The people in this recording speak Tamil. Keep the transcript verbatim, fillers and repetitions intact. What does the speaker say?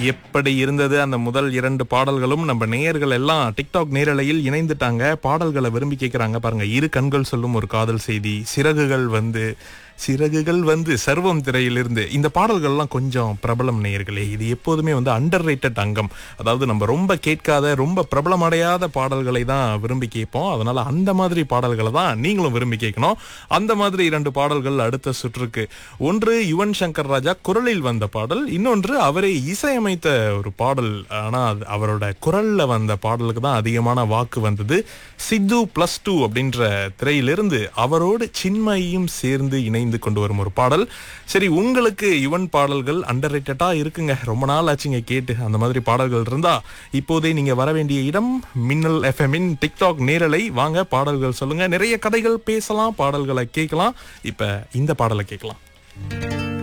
எப்படி இருந்தது அந்த முதல் இரண்டு பாடல்களும்? நம்ம நேயர்கள் எல்லாம் டிக்டாக் நேரலையில் இணைந்துட்டாங்க. பாடல்களை விரும்பி கேட்கறாங்க பாருங்க. இரு கண்கள் சொல்லும் ஒரு காதல் செய்தி, சிறகுகள் வந்து சிறகுகள் வந்து சர்வம் திரையிலிருந்து. இந்த பாடல்கள்லாம் கொஞ்சம் பிரபலம் நேயர்களே. இது எப்போதுமே வந்து அண்டர் ரேட்டட் அங்கம். அதாவது நம்ம ரொம்ப கேட்காத, ரொம்ப பிரபலமடையாத பாடல்களை தான் விரும்பி கேட்போம். அதனால அந்த மாதிரி பாடல்களை தான் நீங்களும் விரும்பி கேட்கணும். அந்த மாதிரி இரண்டு பாடல்கள் அடுத்த சுற்றுக்கு. ஒன்று யுவன் சங்கர் ராஜா குரலில் வந்த பாடல், இன்னொன்று அவரை இசையமைத்த ஒரு பாடல். ஆனா அது அவரோட குரல்ல வந்த பாடலுக்கு தான் அதிகமான வாக்கு வந்தது. சித்து பிளஸ் டூ அப்படின்ற திரையிலிருந்து அவரோடு சின்மயும் சேர்ந்து இணை கொண்டு வரும் ஒரு பாடல். சரி, உங்களுக்கு யுவன் பாடல்கள் அண்டர் ரேட்டடா இருக்குங்க, ரொம்ப நாள் ஆச்சுங்க கேட்டு. அந்த மாதிரி பாடல்கள் இருந்தா இப்போதே நீங்க வர வேண்டிய இடம் மின்னல் எஃப்எம்மின் டிக்டாக் நேரலை. வாங்க, பாடல்கள் சொல்லுங்க. நிறைய கதைகள் பேசலாம், பாடல்களை கேட்கலாம். இப்ப இந்த பாடலை கேட்கலாம்.